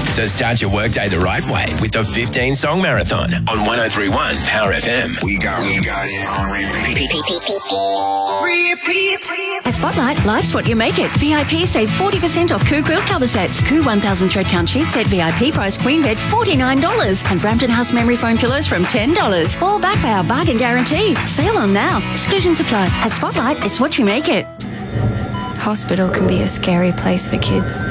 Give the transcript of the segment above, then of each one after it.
So start your workday the right way with the 15-song marathon on 103.1 Power FM. We got it on repeat. At Spotlight, life's what you make it. VIP save 40% off Koo quilt cover sets. Koo 1000 thread count sheet set VIP price queen bed $49. And Brampton House memory foam pillows from $10. All backed by our bargain guarantee. Sale on now. Exclusions apply. At Spotlight, it's what you make it. Hospital can be a scary place for kids.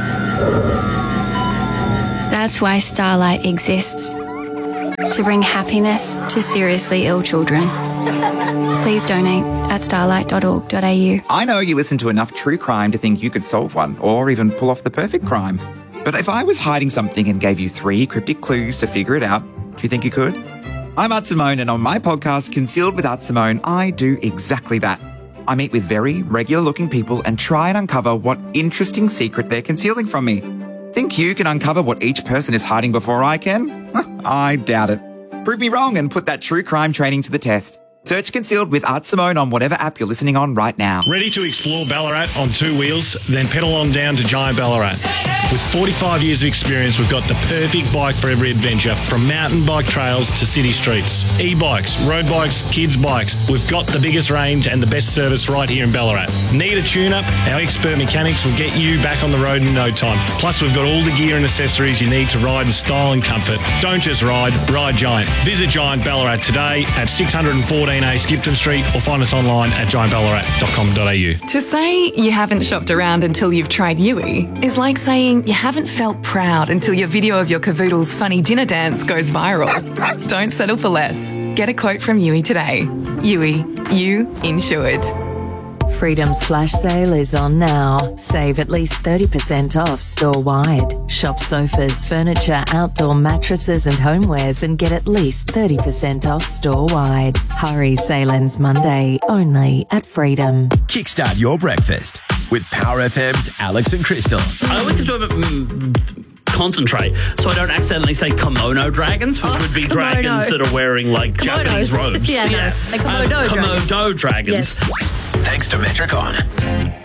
That's why Starlight exists. To bring happiness to seriously ill children. Please donate at starlight.org.au. I know you listen to enough true crime to think you could solve one, or even pull off the perfect crime. But if I was hiding something and gave you 3 cryptic clues to figure it out, do you think you could? I'm Art Simone, and on my podcast, Concealed with Art Simone, I do exactly that. I meet with very regular-looking people and try and uncover what interesting secret they're concealing from me. Think you can uncover what each person is hiding before I can? I doubt it. Prove me wrong and put that true crime training to the test. Search Concealed with Art Simone on whatever app you're listening on right now. Ready to explore Ballarat on 2 wheels? Then pedal on down to Giant Ballarat. With 45 years of experience, we've got the perfect bike for every adventure, from mountain bike trails to city streets. E-bikes, road bikes, kids' bikes. We've got the biggest range and the best service right here in Ballarat. Need a tune-up? Our expert mechanics will get you back on the road in no time. Plus, we've got all the gear and accessories you need to ride in style and comfort. Don't just ride Giant. Visit Giant Ballarat today at 614A Skipton Street or find us online at giantballarat.com.au. To say you haven't shopped around until you've tried Yui is like saying you haven't felt proud until your video of your cavoodle's funny dinner dance goes viral. Don't settle for less. Get a quote from Yui today. Yui, you insured. Freedom's flash sale is on now. Save at least 30% off store-wide. Shop sofas, furniture, outdoor mattresses and homewares and get at least 30% off store-wide. Hurry, sale ends Monday, only at Freedom. Kickstart your breakfast with Power FM's Alex and Crystal. I always have to concentrate so I don't accidentally say kimono dragons, which would be dragons that are wearing like Japanese robes. Yeah. Like Komodo dragons. Komodo dragons. Yes. Thanks to Metricon.